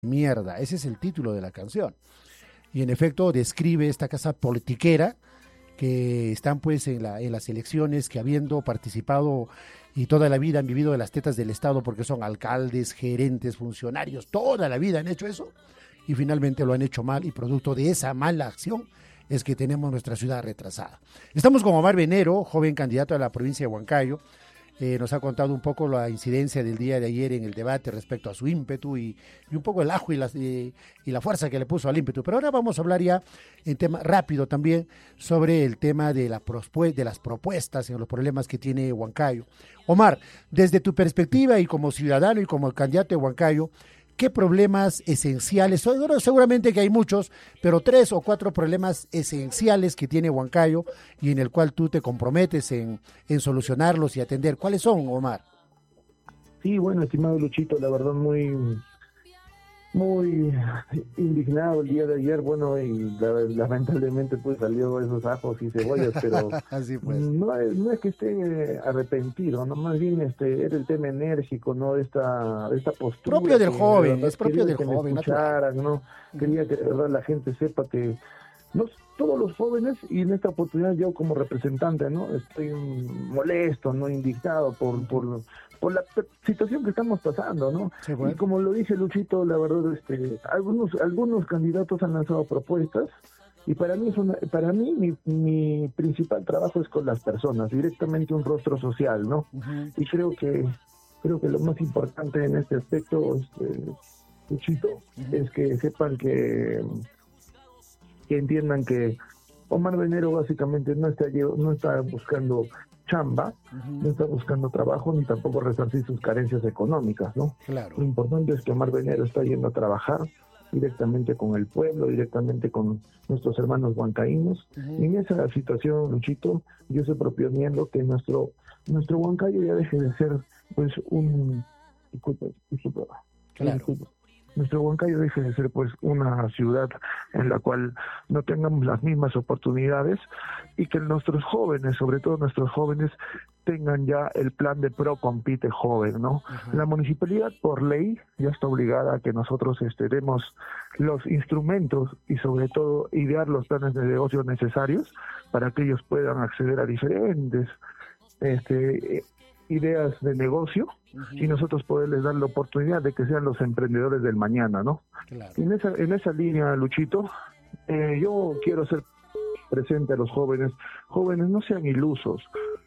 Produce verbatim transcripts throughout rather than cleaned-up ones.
mierda. Ese es el título de la canción. Y en efecto describe esta casa politiquera que están pues en, la, en las elecciones, que habiendo participado y toda la vida han vivido de las tetas del Estado porque son alcaldes, gerentes, funcionarios, toda la vida han hecho eso y finalmente lo han hecho mal y producto de esa mala acción es que tenemos nuestra ciudad retrasada. Estamos con Omar Venero, joven candidato a la provincia de Huancayo. Eh, nos ha contado un poco la incidencia del día de ayer en el debate respecto a su ímpetu y, y un poco el ajo y la, y, y la fuerza que le puso al ímpetu. Pero ahora vamos a hablar ya en tema rápido también sobre el tema de, la de las propuestas y los problemas que tiene Huancayo. Omar, desde tu perspectiva y como ciudadano y como candidato de Huancayo, ¿qué problemas esenciales? Seguramente que hay muchos, pero tres o cuatro problemas esenciales que tiene Huancayo y en el cual tú te comprometes en, en solucionarlos y atender. ¿Cuáles son, Omar? Sí, bueno, estimado Luchito, la verdad muy muy indignado el día de ayer, bueno, y la, lamentablemente pues salió esos ajos y cebollas, pero Así pues. no, es, no es que esté arrepentido, no, más bien este era el tema enérgico, ¿no? Esta, esta postura. Propio del que, joven, verdad, es propio del que joven. Me escucharan, ¿no? Quería que de verdad la gente sepa que no, todos los jóvenes, y en esta oportunidad yo como representante, ¿no? Estoy molesto, no indignado por, por, por la situación que estamos pasando, ¿no? Sí, bueno. Y como lo dice Luchito, la verdad, este, algunos, algunos candidatos han lanzado propuestas, y para mí es una, para mí mi, mi principal trabajo es con las personas, directamente un rostro social, ¿no? Uh-huh. Y creo que, creo que lo más importante en este aspecto, este, Luchito, uh-huh. es que sepan que que entiendan que Omar Venero básicamente no está no está buscando chamba, uh-huh. no está buscando trabajo, ni tampoco resarcir sus carencias económicas, ¿no? Claro. Lo importante es que Omar Venero está yendo a trabajar directamente con el pueblo, directamente con nuestros hermanos huancaínos, uh-huh. y en esa situación, Luchito, yo estoy proponiendo que nuestro nuestro Huancayo ya deje de ser, pues, un... Disculpa, disculpa. Claro. Disculpa. Nuestro Huancayo deje de ser pues una ciudad en la cual no tengamos las mismas oportunidades y que nuestros jóvenes, sobre todo nuestros jóvenes, tengan ya el plan de Pro Compite Joven, ¿no? Uh-huh. La municipalidad por ley ya está obligada a que nosotros este, demos los instrumentos y sobre todo idear los planes de negocio necesarios para que ellos puedan acceder a diferentes este ideas de negocio, uh-huh. y nosotros poderles dar la oportunidad de que sean los emprendedores del mañana, ¿no? Claro. En esa en esa línea, Luchito, eh, yo quiero ser presente a los jóvenes. Jóvenes, no sean ilusos,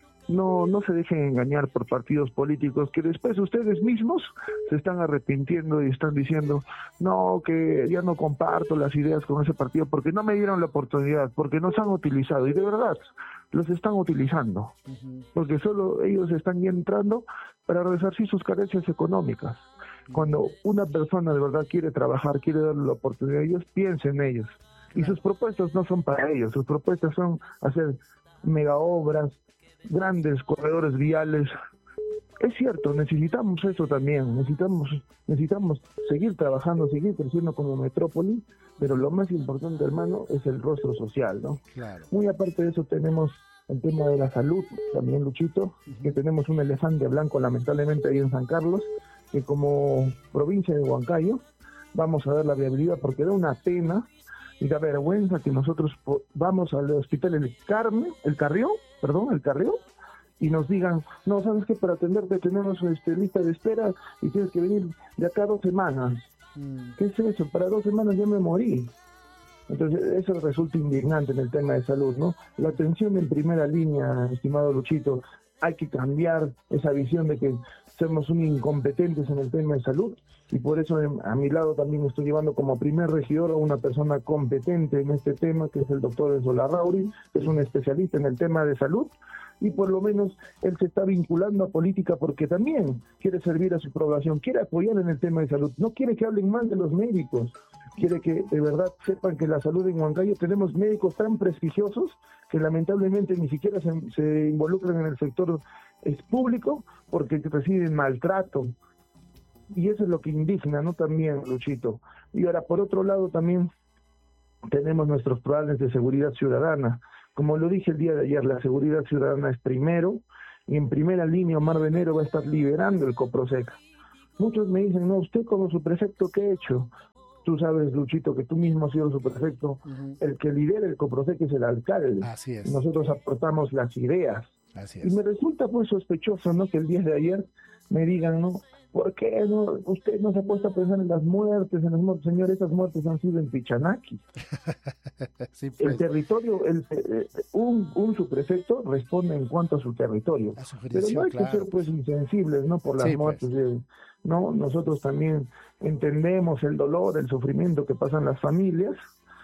no no se dejen engañar por partidos políticos que después ustedes mismos se están arrepintiendo y están diciendo, no, que ya no comparto las ideas con ese partido porque no me dieron la oportunidad, porque nos han utilizado, y de verdad los están utilizando, uh-huh. porque solo ellos están entrando para resarcir sus carencias económicas. Uh-huh. Cuando una persona de verdad quiere trabajar, quiere darle la oportunidad a ellos, piensa en ellos. Claro. Y sus propuestas no son para ellos, sus propuestas son hacer mega obras, grandes corredores viales. Es cierto, necesitamos eso también, necesitamos necesitamos seguir trabajando, seguir creciendo como metrópoli, pero lo más importante, hermano, es el rostro social, ¿no? Claro. Muy aparte de eso tenemos el tema de la salud, también, Luchito, uh-huh. que tenemos un elefante blanco lamentablemente ahí en San Carlos, que como provincia de Huancayo vamos a dar la viabilidad porque da una pena y da vergüenza que nosotros vamos al hospital El Carmen, el Carrión, perdón, el Carrión, y nos digan, no, ¿sabes qué? Para atenderte tenemos este, lista de espera y tienes que venir de acá a dos semanas. Mm. ¿Qué es eso? Para dos semanas ya me morí. Entonces, eso resulta indignante en el tema de salud, ¿no? La atención en primera línea, estimado Luchito, hay que cambiar esa visión de que somos un incompetentes en el tema de salud, y por eso a mi lado también estoy llevando como primer regidor a una persona competente en este tema, que es el doctor Enzo Larrauri, que es un especialista en el tema de salud, y por lo menos él se está vinculando a política porque también quiere servir a su población, quiere apoyar en el tema de salud, no quiere que hablen mal de los médicos, quiere que de verdad sepan que la salud en Huancayo tenemos médicos tan prestigiosos que lamentablemente ni siquiera se, se involucran en el sector es público porque reciben maltrato, y eso es lo que indigna, ¿no? También, Luchito. Y ahora, por otro lado, también tenemos nuestros planes de seguridad ciudadana. Como lo dije el día de ayer, la seguridad ciudadana es primero, y en primera línea Omar Venero va a estar liderando el COPROSEC. muchos me dicen, no, usted como su prefecto, ¿qué ha hecho? Tú sabes, Luchito, que tú mismo has sido su prefecto. Uh-huh. El que lidera el Coprosec es el alcalde. Así es. Nosotros aportamos las ideas. Así es. Y me resulta pues sospechoso, ¿no? Que el día de ayer me digan, ¿no? ¿Por qué no? Usted no se ha puesto a pensar en las muertes, en las muertes. Señor, esas muertes han sido en Pichanaki. Sí, pues. El territorio, el, eh, un, un subprefecto responde en cuanto a su territorio. A su Pero no hay claro. que ser pues insensibles, ¿no? Por las sí, muertes. Pues. De, no, nosotros también entendemos el dolor, el sufrimiento que pasan las familias,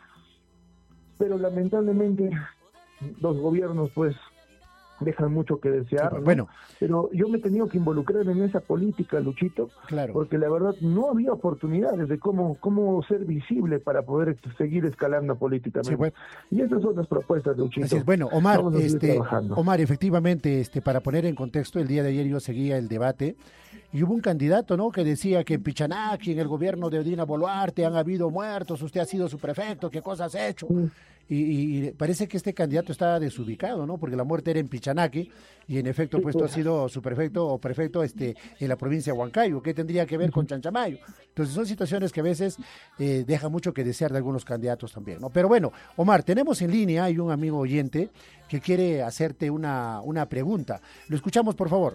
pero lamentablemente los gobiernos pues dejan mucho que desear, ¿no? Bueno, pero yo me he tenido que involucrar en esa política, Luchito, claro. porque la verdad no había oportunidades de cómo cómo ser visible para poder seguir escalando políticamente. Sí, bueno. Y esas son las propuestas, Luchito. Así es. Bueno, Omar, este, Omar, efectivamente, este, para poner en contexto, el día de ayer yo seguía el debate y hubo un candidato, ¿no?, que decía que en Pichanaki, en el gobierno de Dina Boluarte, han habido muertos, usted ha sido su prefecto, ¿qué cosas ha hecho? Sí. Y, y parece que este candidato está desubicado, ¿no? Porque la muerte era en Pichanaki y en efecto sí, pues tú has sido su prefecto o prefecto este, en la provincia de Huancayo. ¿Qué tendría que ver con Chanchamayo? Entonces son situaciones que a veces eh, dejan mucho que desear de algunos candidatos también, ¿no? Pero bueno, Omar, tenemos en línea, hay un amigo oyente que quiere hacerte una, una pregunta. Lo escuchamos, por favor.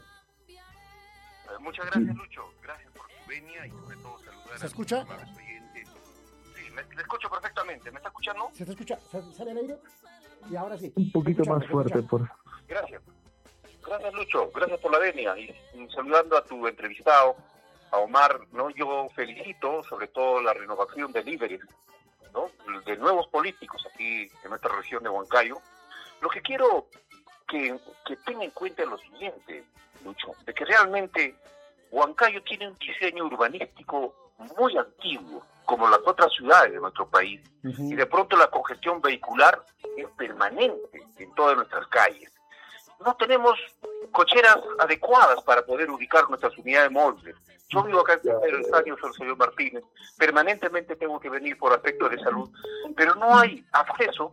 Muchas gracias, Lucho. Gracias por tu venia y sobre todo saludar. ¿Se escucha? A los oyentes. Sí, me, me escucho perfectamente. ¿Me está escuchando? ¿Se te escucha? ¿Sale el aire? Y ahora sí. Un poquito más fuerte, por Gracias. Gracias, Lucho. Gracias por la venia. Y, y saludando a tu entrevistado, a Omar, ¿no? Yo felicito sobre todo la renovación de líderes, ¿no? De nuevos políticos aquí en nuestra región de Huancayo. Lo que quiero que, que tenga en cuenta es lo siguiente, Lucho, de que realmente Huancayo tiene un diseño urbanístico muy antiguo, como las otras ciudades de nuestro país, uh-huh. y de pronto la congestión vehicular es permanente en todas nuestras calles. No tenemos cocheras adecuadas para poder ubicar nuestras unidades móviles. Yo vivo acá en el años, el señor Martínez, permanentemente tengo que venir por aspectos de salud, pero no hay acceso,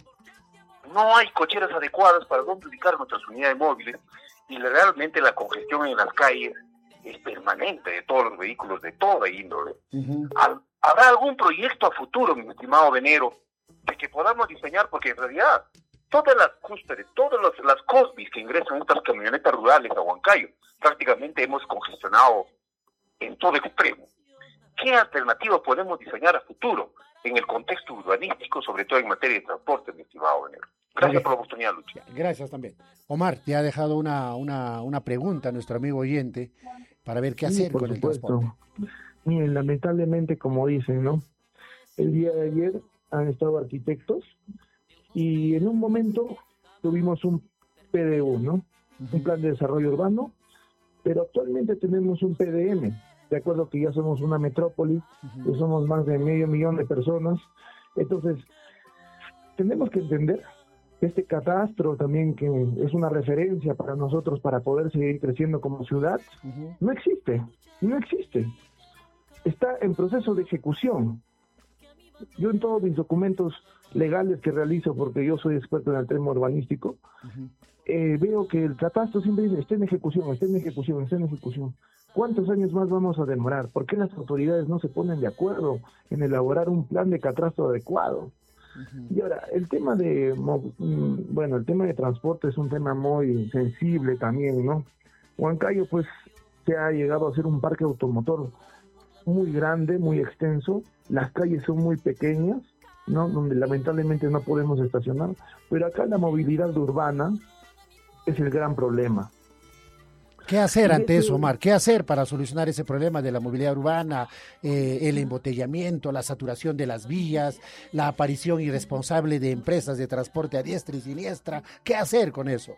no hay cocheras adecuadas para dónde ubicar nuestras unidades móviles, y realmente la congestión en las calles es permanente de todos los vehículos de toda índole. Uh-huh. ¿Habrá algún proyecto a futuro, mi estimado Venero, de que podamos diseñar? Porque en realidad todas las cústeres, todas las, las Cosbis que ingresan en estas camionetas rurales a Huancayo, prácticamente hemos congestionado en todo extremo. ¿Qué alternativas podemos diseñar a futuro en el contexto urbanístico, sobre todo en materia de transporte, mi estimado Venero? Gracias okay. por la oportunidad, Lucho. Gracias también. Omar, te ha dejado una, una, una pregunta a nuestro amigo oyente para ver qué hacer sí, con supuesto. el transporte. Miren, lamentablemente, como dicen, ¿no? El día de ayer han estado arquitectos y en un momento tuvimos un P D U, ¿no? Uh-huh. Un plan de desarrollo urbano, pero actualmente tenemos un P D M, de acuerdo que ya somos una metrópoli, uh-huh. que somos más de medio millón de personas. Entonces, tenemos que entender que este catastro también, que es una referencia para nosotros para poder seguir creciendo como ciudad, uh-huh. no existe, no existe. Está en proceso de ejecución. Yo en todos mis documentos legales que realizo, porque yo soy experto en el tema urbanístico, uh-huh. eh, veo que el catastro siempre dice, está en ejecución, está en ejecución, está en ejecución. ¿Cuántos años más vamos a demorar? ¿Por qué las autoridades no se ponen de acuerdo en elaborar un plan de catastro adecuado? Uh-huh. Y ahora, el tema de, bueno, el tema de transporte es un tema muy sensible también, ¿no? Huancayo, pues, se ha llegado a ser un parque automotor muy grande, muy extenso, las calles son muy pequeñas, ¿no? Donde lamentablemente no podemos estacionar, pero acá la movilidad urbana es el gran problema. ¿Qué hacer y ante ese... eso, Omar? ¿Qué hacer para solucionar ese problema de la movilidad urbana, eh, el embotellamiento, la saturación de las vías, la aparición irresponsable de empresas de transporte a diestra y siniestra? ¿Qué hacer con eso?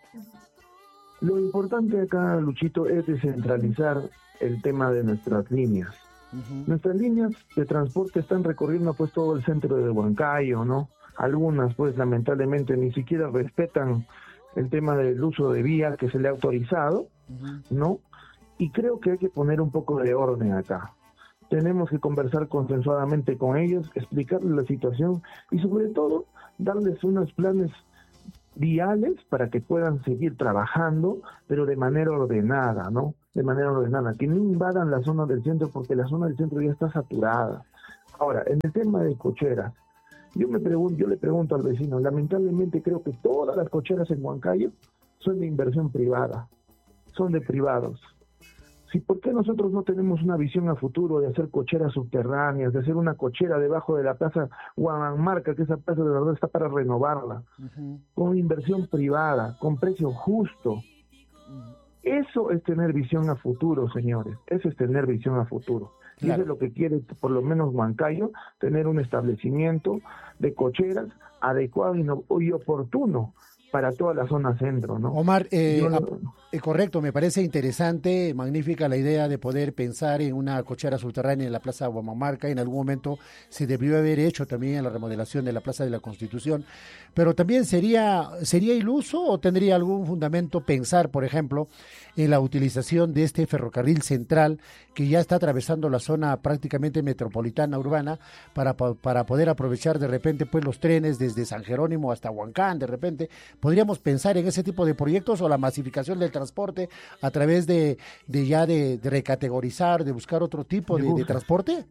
Lo importante acá, Luchito, es descentralizar el tema de nuestras líneas. Uh-huh. Nuestras líneas de transporte están recorriendo pues todo el centro de Huancayo, ¿no? Algunas pues lamentablemente ni siquiera respetan el tema del uso de vía que se le ha autorizado, uh-huh. ¿no? Y creo que hay que poner un poco de orden acá. Tenemos que conversar consensuadamente con ellos, explicarles la situación y sobre todo darles unos planes viales para que puedan seguir trabajando, pero de manera ordenada, ¿no? de manera ordenada, que no invadan la zona del centro, porque la zona del centro ya está saturada. Ahora, en el tema de cocheras, yo me pregunto, yo le pregunto al vecino, lamentablemente creo que todas las cocheras en Huancayo son de inversión privada, son de privados. ¿Sí? ¿Por qué nosotros no tenemos una visión a futuro de hacer cocheras subterráneas, de hacer una cochera debajo de la plaza Huamanmarca, que esa plaza de verdad está para renovarla, uh-huh. con inversión privada, con precio justo? Uh-huh. Eso es tener visión a futuro, señores, eso es tener visión a futuro. Y claro. Eso es lo que quiere, por lo menos Huancayo, tener un establecimiento de cocheras adecuado y, no, y oportuno para toda la zona centro, ¿no? Omar, eh, Yo, a, eh, correcto, me parece interesante, magnífica la idea de poder pensar en una cochera subterránea en la Plaza Huamanmarca. En algún momento se debió haber hecho también en la remodelación de la Plaza de la Constitución, pero también sería, ¿sería iluso o tendría algún fundamento pensar, por ejemplo, en la utilización de este ferrocarril central que ya está atravesando la zona prácticamente metropolitana urbana para, para poder aprovechar de repente pues los trenes desde San Jerónimo hasta Huancán? De repente podríamos pensar en ese tipo de proyectos, o la masificación del transporte a través de, de ya de, de recategorizar, de buscar otro tipo de, de transporte.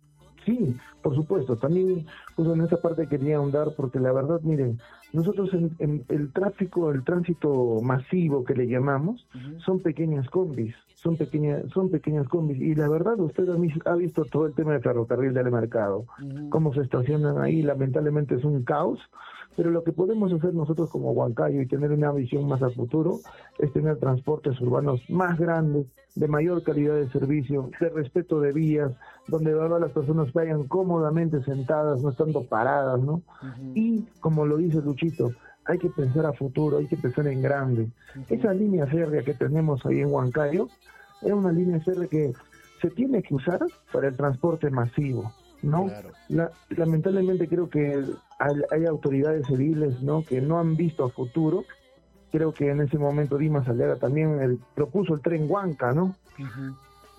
Sí, por supuesto. También pues en esa parte quería ahondar, porque la verdad, miren, nosotros en, en el tráfico, el tránsito masivo que le llamamos, uh-huh. son pequeñas combis, son pequeñas, son pequeñas combis, y la verdad usted ha visto todo el tema de ferrocarril del mercado, uh-huh. cómo se estacionan ahí, lamentablemente es un caos. Pero lo que podemos hacer nosotros como Huancayo y tener una visión más a futuro es tener transportes urbanos más grandes, de mayor calidad de servicio, de respeto de vías, donde ¿verdad? Las personas vayan cómodamente sentadas, no estando paradas, ¿no? Uh-huh. Y, como lo dice Luchito, hay que pensar a futuro, hay que pensar en grande. Uh-huh. Esa línea férrea que tenemos ahí en Huancayo es una línea férrea que se tiene que usar para el transporte masivo, ¿no? Claro. La, lamentablemente creo que hay, hay autoridades civiles, ¿no? que no han visto a futuro. Creo que en ese momento Dimas Aliaga también el, propuso el tren Huanca, ¿no? Uh-huh.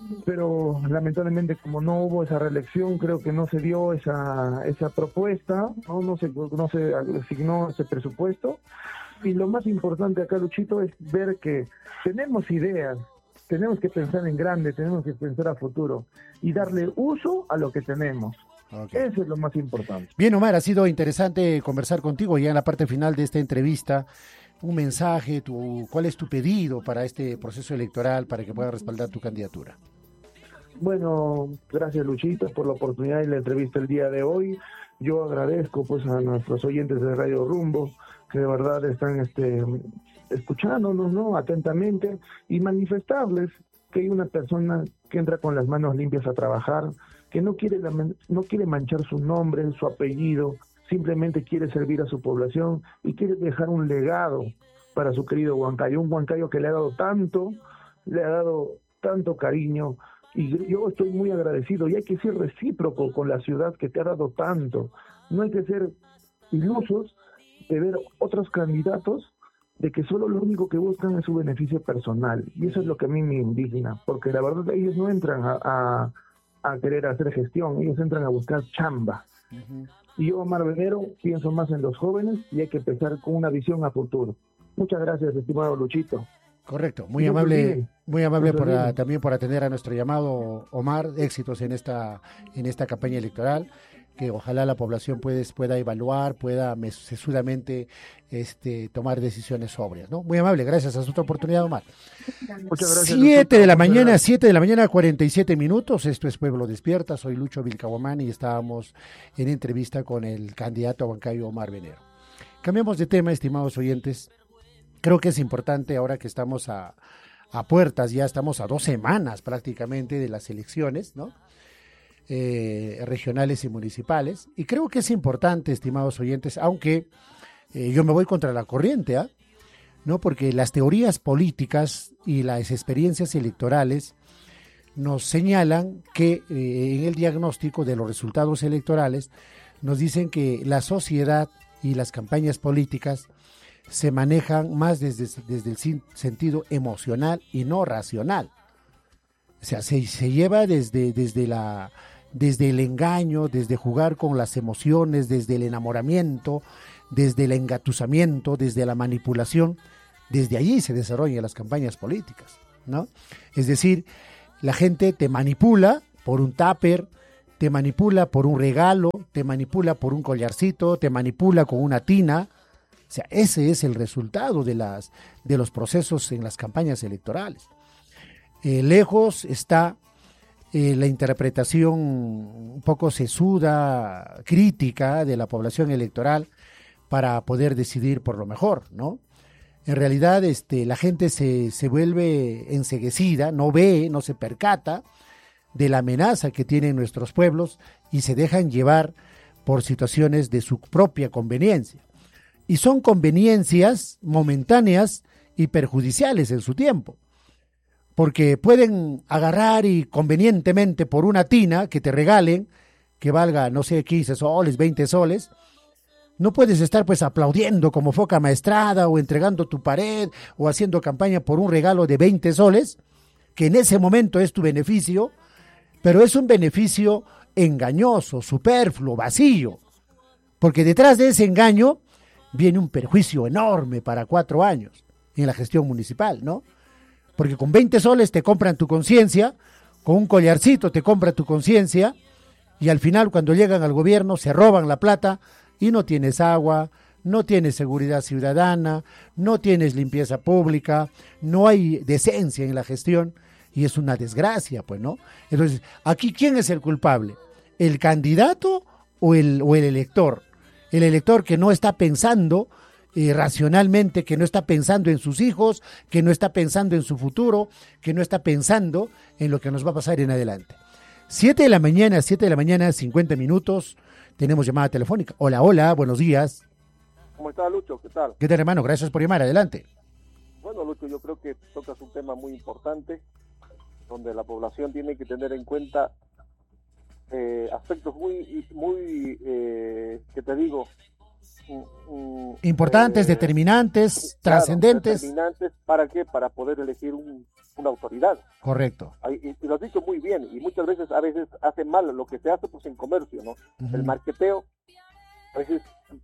Pero lamentablemente como no hubo esa reelección, creo que no se dio esa esa propuesta, no no se no se asignó ese presupuesto. Y lo más importante acá, Luchito, es ver que tenemos ideas, tenemos que pensar en grande, tenemos que pensar a futuro y darle uso a lo que tenemos. Okay. Eso es lo más importante. Bien, Omar, ha sido interesante conversar contigo ya en la parte final de esta entrevista. Un mensaje, tu, ¿cuál es tu pedido para este proceso electoral para que pueda respaldar tu candidatura? Bueno, gracias Luchito por la oportunidad y la entrevista el día de hoy. Yo agradezco pues a nuestros oyentes de Radio Rumbo que de verdad están este escuchándonos, ¿no? atentamente, y manifestarles que hay una persona que entra con las manos limpias a trabajar, que no quiere no quiere manchar su nombre, su apellido, simplemente quiere servir a su población y quiere dejar un legado para su querido Huancayo, un Huancayo que le ha dado tanto, le ha dado tanto cariño, y yo estoy muy agradecido, y hay que ser recíproco con la ciudad que te ha dado tanto. No hay que ser ilusos de ver otros candidatos de que solo lo único que buscan es su beneficio personal, y eso es lo que a mí me indigna, porque la verdad ellos no entran a, a, a querer hacer gestión, ellos entran a buscar chamba. Uh-huh. Y yo, Omar Venero, pienso más en los jóvenes y hay que pensar con una visión a futuro. Muchas gracias, estimado Luchito. Correcto, muy amable, muy amable por a, también por atender a nuestro llamado, Omar. Éxitos en esta en esta campaña electoral, que ojalá la población puede, pueda evaluar, pueda sesudamente este, tomar decisiones sobrias, ¿no? Muy amable, gracias, a su oportunidad, Omar. Muchas gracias. Siete de la mañana, siete de la mañana, cuarenta y siete minutos. Esto es Pueblo Despierta. Soy Lucho Vilcahuamán y estábamos en entrevista con el candidato a Huancayo, Omar Venero. Cambiamos de tema, estimados oyentes. Creo que es importante ahora que estamos a, a puertas, ya estamos a dos semanas prácticamente de las elecciones, ¿no? Eh, regionales y municipales, y creo que es importante, estimados oyentes, aunque eh, yo me voy contra la corriente, ¿ah? ¿no? Porque las teorías políticas y las experiencias electorales nos señalan que eh, en el diagnóstico de los resultados electorales nos dicen que la sociedad y las campañas políticas se manejan más desde, desde el sentido emocional y no racional. O sea, se, se lleva desde, desde, la, desde el engaño, desde jugar con las emociones, desde el enamoramiento, desde el engatusamiento, desde la manipulación. Desde allí se desarrollan las campañas políticas. ¿no? Es decir, la gente te manipula por un tupper, te manipula por un regalo, te manipula por un collarcito, te manipula con una tina. O sea, ese es el resultado de, las, de los procesos en las campañas electorales. Eh, lejos está eh, la interpretación un poco sesuda, crítica de la población electoral para poder decidir por lo mejor, ¿no? En realidad este, la gente se, se vuelve enceguecida, no ve, no se percata de la amenaza que tienen nuestros pueblos y se dejan llevar por situaciones de su propia conveniencia. Y son conveniencias momentáneas y perjudiciales en su tiempo, porque pueden agarrar y convenientemente por una tina que te regalen, que valga, no sé, quince soles, veinte soles, no puedes estar pues aplaudiendo como foca maestrada o entregando tu pared o haciendo campaña por un regalo de veinte soles, que en ese momento es tu beneficio, pero es un beneficio engañoso, superfluo, vacío, porque detrás de ese engaño viene un perjuicio enorme para cuatro años en la gestión municipal, ¿no? Porque con veinte soles te compran tu conciencia, con un collarcito te compran tu conciencia, y al final cuando llegan al gobierno se roban la plata y no tienes agua, no tienes seguridad ciudadana, no tienes limpieza pública, no hay decencia en la gestión y es una desgracia, pues, ¿no? Entonces, aquí, ¿quién es el culpable? ¿El candidato o el, o el elector? El elector que no está pensando eh, racionalmente, que no está pensando en sus hijos, que no está pensando en su futuro, que no está pensando en lo que nos va a pasar en adelante. Siete de la mañana, siete de la mañana, cincuenta minutos. Tenemos llamada telefónica. Hola, hola, buenos días. ¿Cómo está, Lucho? ¿Qué tal? ¿Qué tal, hermano? Gracias por llamar. Adelante. Bueno, Lucho, yo creo que tocas un tema muy importante, donde la población tiene que tener en cuenta eh, aspectos muy, muy eh, ¿qué te digo? Mm, mm, Importantes, eh, determinantes, claro, trascendentes. Determinantes, ¿para qué? Para poder elegir un, una autoridad. Correcto. Y, y lo has dicho muy bien, y muchas veces, a veces hace mal lo que se hace pues en comercio, ¿no? Uh-huh. El marketeo, a veces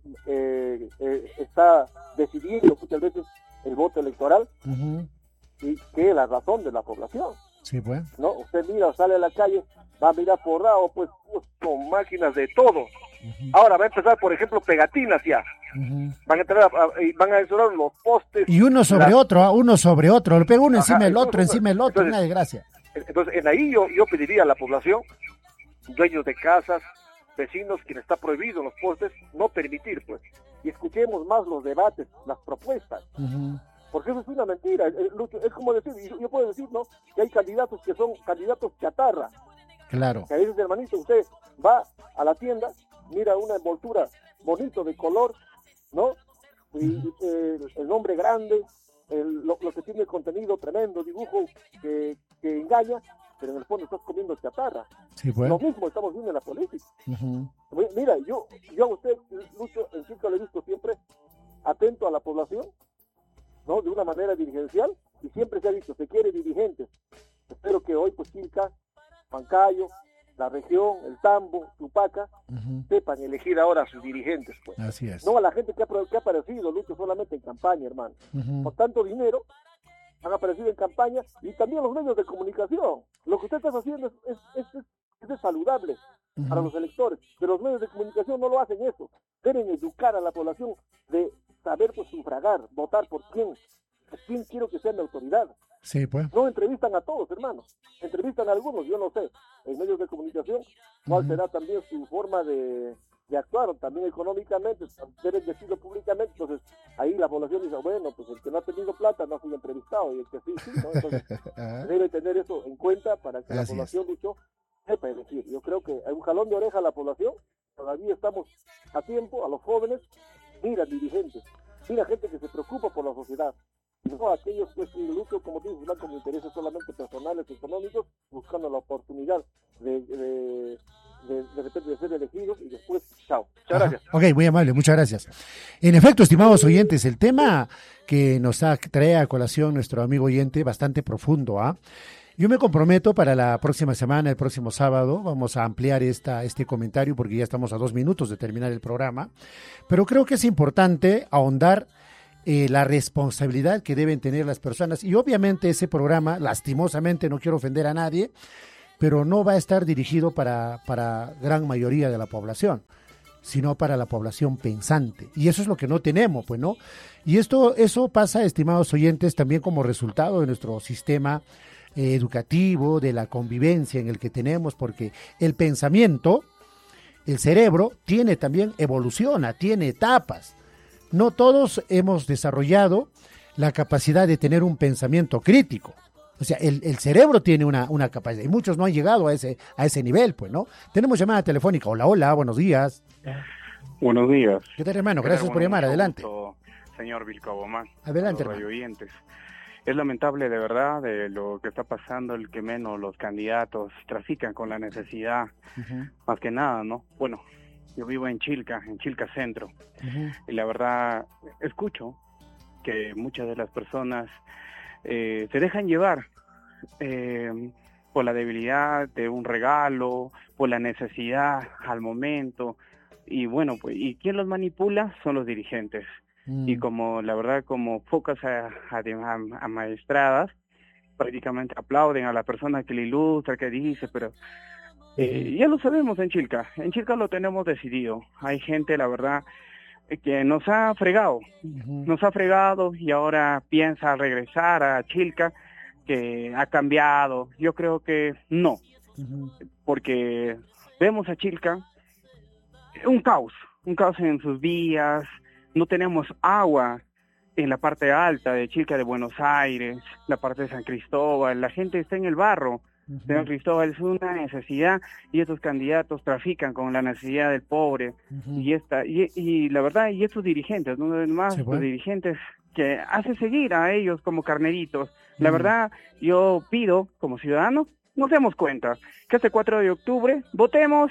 eh, eh, está decidiendo muchas veces el voto electoral, uh-huh. y que es la razón de la población. Sí, pues. ¿No? Usted mira, sale a la calle, va a mirar por lado, pues, pues con máquinas de todo. Uh-huh. Ahora va a empezar, por ejemplo, pegatinas ya. Uh-huh. Van a entrar, a, a, van a instalar los postes. Y uno sobre la... otro, uno sobre otro, lo pega uno Ajá, encima del otro, entonces, encima del otro, entonces, una desgracia. Entonces, en ahí yo, yo pediría a la población, dueños de casas, vecinos, quien está prohibido los postes, no permitir, pues. Y escuchemos más los debates, las propuestas. Uh-huh. Porque eso es una mentira, es como decir, yo puedo decir, ¿no?, que hay candidatos que son candidatos chatarra. Claro. Que a veces, hermanito, usted va a la tienda, mira una envoltura bonito de color, ¿no? Y uh-huh. eh, el nombre grande, el, lo, lo que tiene contenido tremendo, dibujo que, que engaña, pero en el fondo estás comiendo chatarra. Sí, pues. Lo mismo estamos viendo en la política. Uh-huh. Mira, yo, yo a usted, Lucho, en Circo le he visto siempre atento a la población, ¿no?, de una manera dirigencial, y siempre se ha dicho, se quiere dirigentes. Espero que hoy, pues, Quilca, Huancayo, la región, el Tambo, Tupaca, uh-huh. sepan elegir ahora a sus dirigentes, pues. Así es. No a la gente que ha, que ha aparecido, Lucho, solamente en campaña, hermano. Uh-huh. Por tanto dinero, han aparecido en campaña, y también los medios de comunicación. Lo que usted está haciendo es, es, es, es, es saludable uh-huh. para los electores, pero los medios de comunicación no lo hacen eso. Deben educar a la población de saber, pues, sufragar, votar por quién, por quién quiero que sea mi autoridad. Sí, pues. No entrevistan a todos, hermanos. Entrevistan a algunos, yo no sé, en medios de comunicación, cuál uh-huh. será también su forma de, de actuar, o también económicamente, deben decirlo públicamente. Entonces, ahí la población dice, bueno, pues el que no ha tenido plata no ha sido entrevistado, y el que sí, sí, ¿no? Entonces, uh-huh. debe tener eso en cuenta para que Así la población, Lucho, sepa elegir. Yo creo que hay un jalón de oreja a la población, todavía estamos a tiempo, a los jóvenes, mira dirigentes, mira gente que se preocupa por la sociedad, no aquellos pues que lucro, como dices, van con intereses solamente personales, económicos, buscando la oportunidad de de, de, de repente de ser elegidos y después, chao. Muchas Ajá. gracias. Ok, muy amable, muchas gracias. En efecto, estimados oyentes, el tema que nos trae a colación nuestro amigo oyente, bastante profundo, ¿ah? ¿eh? Yo me comprometo para la próxima semana, el próximo sábado, vamos a ampliar esta, este comentario porque ya estamos a dos minutos de terminar el programa, pero creo que es importante ahondar eh, la responsabilidad que deben tener las personas. Y obviamente ese programa, lastimosamente, no quiero ofender a nadie, pero no va a estar dirigido para, para gran mayoría de la población, sino para la población pensante. Y eso es lo que no tenemos, pues, ¿no? Y esto, eso pasa, estimados oyentes, también como resultado de nuestro sistema eh, educativo, de la convivencia en el que tenemos, porque el pensamiento, el cerebro, tiene también, evoluciona, tiene etapas. No todos hemos desarrollado la capacidad de tener un pensamiento crítico. O sea, el, el cerebro tiene una, una capacidad, y muchos no han llegado a ese, a ese nivel, pues, ¿no? Tenemos llamada telefónica. Hola, hola, buenos días. Buenos días. ¿Qué tal, hermano? Gracias por llamar, adelante. Gusto, señor Vilcabomán. Adelante, hermano. hermano. Oyentes. Es lamentable, de verdad, de lo que está pasando, el que menos los candidatos trafican con la necesidad, uh-huh. más que nada, ¿no? Bueno, yo vivo en Chilca, en Chilca Centro, uh-huh. y la verdad, escucho que muchas de las personas eh, se dejan llevar eh, por la debilidad de un regalo, por la necesidad al momento, y bueno, pues, ¿y quién los manipula? Son los dirigentes. Mm. Y como, la verdad, como pocas a, a, amaestradas, prácticamente aplauden a la persona que le ilustra, que dice, pero eh, ya lo sabemos en Chilca, en Chilca lo tenemos decidido. Hay gente, la verdad, que nos ha fregado, uh-huh. nos ha fregado y ahora piensa regresar a Chilca, que ha cambiado. Yo creo que no, uh-huh. porque vemos a Chilca un caos, un caos en sus vías. No tenemos agua en la parte alta de Chilca de Buenos Aires, la parte de San Cristóbal, la gente está en el barro. Uh-huh. San Cristóbal es una necesidad y estos candidatos trafican con la necesidad del pobre. Uh-huh. y esta y, y la verdad, y estos dirigentes, no más sí, bueno. los dirigentes que hacen seguir a ellos como carneritos. Uh-huh. La verdad, yo pido como ciudadanos, nos demos cuenta que este cuatro de octubre votemos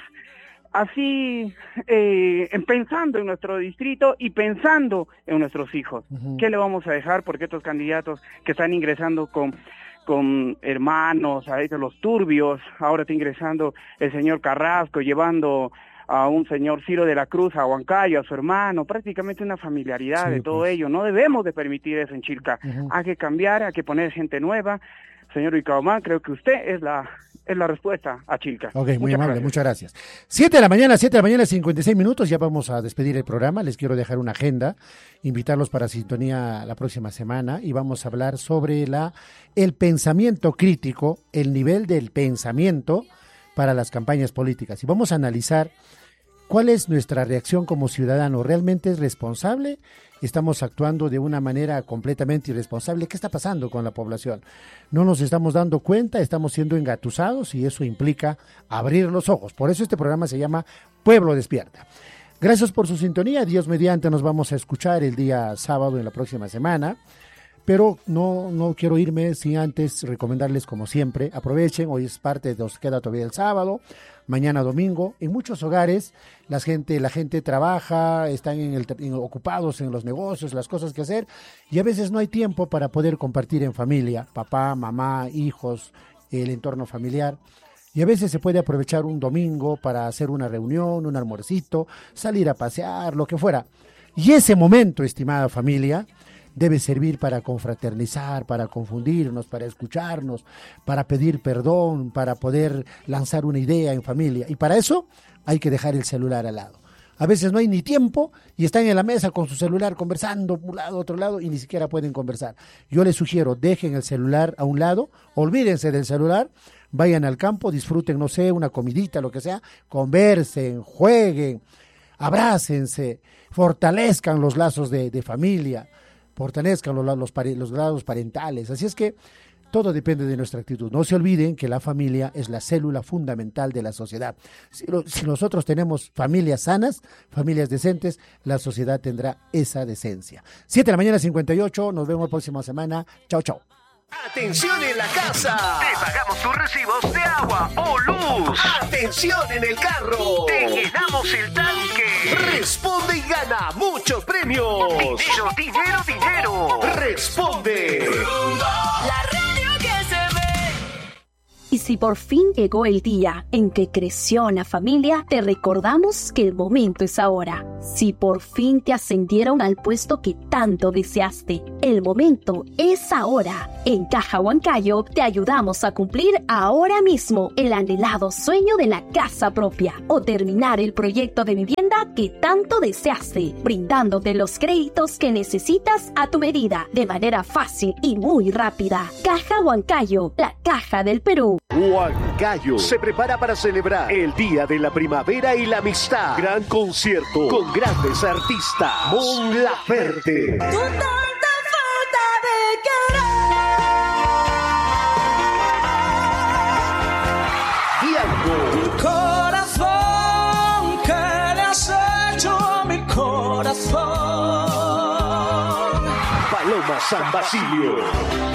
así, eh, pensando en nuestro distrito y pensando en nuestros hijos. Uh-huh. ¿Qué le vamos a dejar? Porque estos candidatos que están ingresando con, con hermanos, a ellos los turbios, ahora está ingresando el señor Carrasco, llevando a un señor Ciro de la Cruz a Huancayo, a su hermano, prácticamente una familiaridad sí, de todo pues. ello. No debemos de permitir eso en Chilca. Uh-huh. Hay que cambiar, hay que poner gente nueva. Señor Vilcabomán, creo que usted es la es la respuesta a Chilca. Ok, muy muchas amable, gracias. Muchas gracias. Siete de la mañana, siete de la mañana, cincuenta y seis minutos, ya vamos a despedir el programa. Les quiero dejar una agenda, invitarlos para sintonía la próxima semana y vamos a hablar sobre la el pensamiento crítico, el nivel del pensamiento para las campañas políticas. Y vamos a analizar cuál es nuestra reacción como ciudadano. ¿Realmente es responsable? ¿Estamos actuando de una manera completamente irresponsable? ¿Qué está pasando con la población? No nos estamos dando cuenta, estamos siendo engatusados y eso implica abrir los ojos. Por eso este programa se llama Pueblo Despierta. Gracias por su sintonía. Dios mediante nos vamos a escuchar el día sábado en la próxima semana. Pero no, no quiero irme sin antes recomendarles, como siempre, aprovechen, hoy es parte de, nos queda todavía el sábado, mañana domingo, en muchos hogares la gente, la gente trabaja, están en el, en, ocupados en los negocios, las cosas que hacer, y a veces no hay tiempo para poder compartir en familia, papá, mamá, hijos, el entorno familiar. Y a veces se puede aprovechar un domingo para hacer una reunión, un almuercito, salir a pasear, lo que fuera. Y ese momento, estimada familia, debe servir para confraternizar, para confundirnos, para escucharnos, para pedir perdón, para poder lanzar una idea en familia. Y para eso hay que dejar el celular al lado. A veces no hay ni tiempo y están en la mesa con su celular conversando un lado, otro lado y ni siquiera pueden conversar. Yo les sugiero, dejen el celular a un lado, olvídense del celular, vayan al campo, disfruten, no sé, una comidita, lo que sea, conversen, jueguen, abrácense, fortalezcan los lazos de, de familia, fortalezcan los, los, los grados parentales. Así es que todo depende de nuestra actitud. No se olviden que la familia es la célula fundamental de la sociedad. Si, lo, si nosotros tenemos familias sanas, familias decentes, la sociedad tendrá esa decencia. Siete de la mañana, cincuenta y ocho. Nos vemos la próxima semana. Chao, chao. ¡Atención en la casa! Te pagamos tus recibos de agua o luz. ¡Atención en el carro! Te llenamos el tanque. Responde y gana muchos premios. Dinero, dinero, dinero. Responde. La radio que se ve. si por fin llegó el día en que creció la familia, te recordamos que el momento es ahora. Si por fin te ascendieron al puesto que tanto deseaste, el momento es ahora. En Caja Huancayo te ayudamos a cumplir ahora mismo el anhelado sueño de la casa propia o terminar el proyecto de vivienda que tanto deseaste, brindándote los créditos que necesitas a tu medida, de manera fácil y muy rápida. Caja Huancayo, la caja del Perú. Huancayo se prepara para celebrar el Día de la Primavera y la Amistad. Gran concierto con grandes artistas. Mon Laferte. Mi corazón, ¿qué le has hecho a mi corazón? Paloma San Basilio.